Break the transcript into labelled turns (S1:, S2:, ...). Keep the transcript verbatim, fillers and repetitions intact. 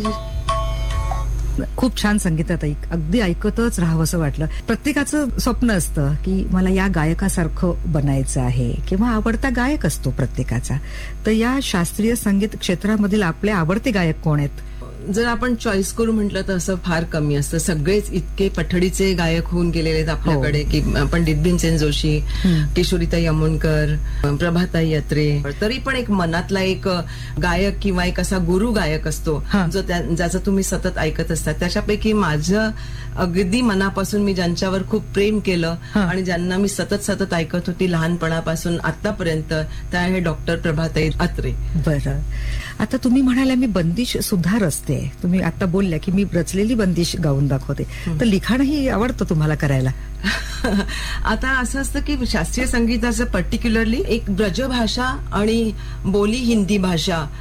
S1: खूप छान संगीतात ऐक अगदी ऐकतच राहावं असं वाटलं. प्रत्येकाचं स्वप्न असतं की मला या गायकासारखं बनायचं आहे किंवा आवडता गायक असतो प्रत्येकाचा. तर या शास्त्रीय संगीत क्षेत्रामधील आपले आवडते गायक कोण आहेत?
S2: जर आपण चॉईस करू म्हटलं तर असं फार कमी असतं. सगळेच इतके पठडीचे गायक होऊन गेलेले आहेत आपल्याकडे की पंडित भीमसेन जोशी, किशोरीताई अमोणकर, प्रभाताई अत्रे. तरी पण एक मनातला एक गायक किंवा एक असा गुरु गायक असतो जो ज्याचं तुम्ही सतत ऐकत असता. त्याच्यापैकी माझं अगदी मनापासून मी ज्यांच्यावर खूप प्रेम केलं आणि ज्यांना मी सतत सतत ऐकत होती लहानपणापासून आतापर्यंत, त्या आहे डॉक्टर प्रभाताई अत्रे.
S1: बरं, आता तुम्ही म्हणाल्या मी बंदिश सुद्धा रचते. तुम्ही आता बोलल्या की मी रचलेली बंदिश गाऊन दाखवते. तर लिखाणही आवडतं तुम्हाला करायला?
S2: आता असं असतं की शास्त्रीय संगीताचं पर्टिक्युलरली एक ब्रजभाषा आणि बोली हिंदी भाषा